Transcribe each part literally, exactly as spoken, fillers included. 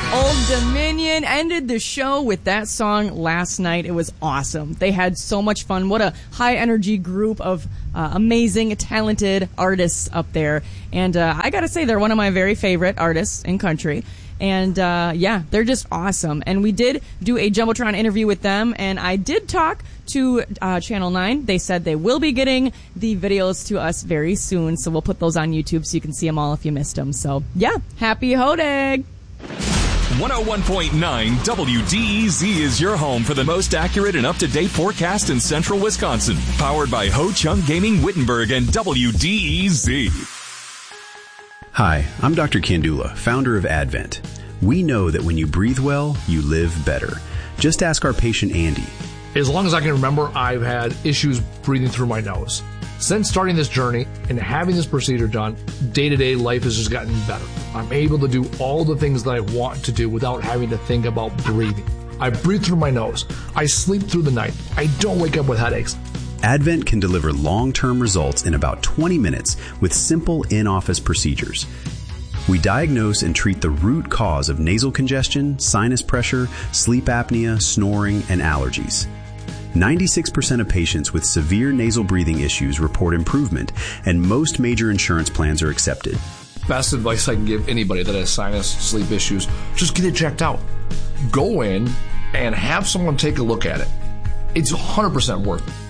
Old Dominion ended the show with that song last night. It was awesome. They had so much fun. What a high-energy group of uh, amazing, talented artists up there. And uh, I gotta say, they're one of my very favorite artists in country. And, uh, yeah, they're just awesome. And we did do a Jumbotron interview with them, and I did talk to uh, Channel nine. They said they will be getting the videos to us very soon, so we'll put those on YouTube so you can see them all if you missed them. So, yeah, happy Hodag! one oh one point nine W D E Z is your home for the most accurate and up-to-date forecast in central Wisconsin. Powered by Ho Chunk Gaming Wittenberg and W D E Z. Hi, I'm Doctor Kandula, founder of Advent. We know that when you breathe well, you live better. Just ask our patient Andy. As long as I can remember, I've had issues breathing through my nose. Since starting this journey and having this procedure done, day-to-day life has just gotten better. I'm able to do all the things that I want to do without having to think about breathing. I breathe through my nose. I sleep through the night. I don't wake up with headaches. Advent can deliver long-term results in about twenty minutes with simple in-office procedures. We diagnose and treat the root cause of nasal congestion, sinus pressure, sleep apnea, snoring, and allergies. ninety-six percent of patients with severe nasal breathing issues report improvement, and most major insurance plans are accepted. Best advice I can give anybody that has sinus, sleep issues, just get it checked out. Go in and have someone take a look at it. It's one hundred percent worth it.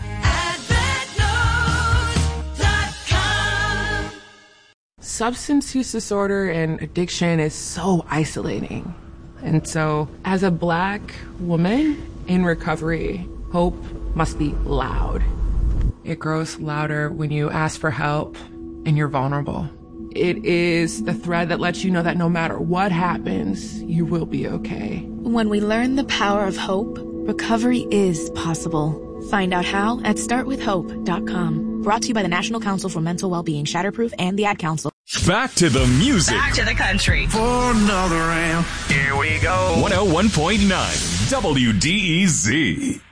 Substance use disorder and addiction is so isolating. And so, as a Black woman in recovery, hope must be loud. It grows louder when you ask for help and you're vulnerable. It is the thread that lets you know that no matter what happens, you will be okay. When we learn the power of hope, recovery is possible. Find out how at start with hope dot com. Brought to you by the National Council for Mental Wellbeing, Shatterproof, and the Ad Council. Back to the music. Back to the country. For another round. Here we go. one oh one point nine W D E Z.